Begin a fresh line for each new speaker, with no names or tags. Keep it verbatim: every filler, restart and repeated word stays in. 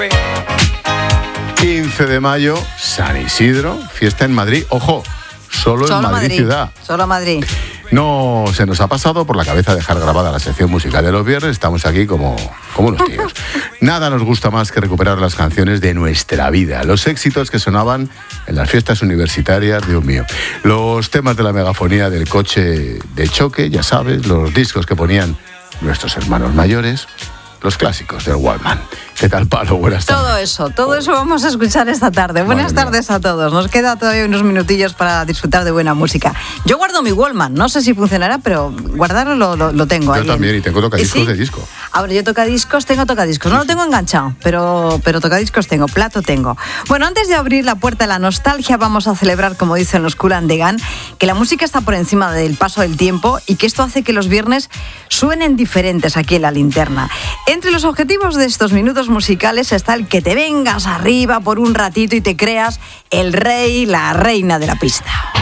quince de mayo, San Isidro, fiesta en Madrid. Ojo, solo, solo en Madrid, Madrid ciudad.
Solo Madrid.
No se nos ha pasado por la cabeza dejar grabada la sección musical de los viernes. Estamos aquí como, como unos tíos. Nada nos gusta más que recuperar las canciones de nuestra vida, los éxitos que sonaban en las fiestas universitarias, Dios mío. Los temas de la megafonía del coche de choque, ya sabes, los discos que ponían nuestros hermanos mayores, los clásicos del Walkman. ¿Qué tal, Palo? Buenas tardes.
Todo eso, todo eso vamos a escuchar esta tarde. Buenas Madre tardes mía. a todos. Nos queda todavía unos minutillos para disfrutar de buena música. Yo guardo mi Walkman, no sé si funcionará, pero guardarlo lo, lo, lo tengo.
Yo
ahí
también,
en...
y tengo tocadiscos ¿Y sí? de disco.
Ahora, yo tocadiscos, tengo tocadiscos. No sí, lo tengo enganchado, pero, pero tocadiscos tengo, plato tengo. Bueno, antes de abrir la puerta a la nostalgia, vamos a celebrar, como dicen los Kool and the Gang, que la música está por encima del paso del tiempo y que esto hace que los viernes suenen diferentes aquí en La Linterna. Entre los objetivos de estos minutos musicales está el que te vengas arriba por un ratito y te creas el rey, la reina de la pista.